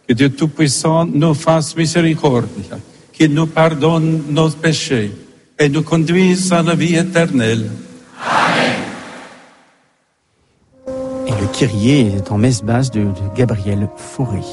Que Dieu Tout-Puissant nous fasse miséricorde, qu'il nous pardonne nos péchés et nous conduise à la vie éternelle. Et le Kyrie est en messe basse de Gabriel Fauré.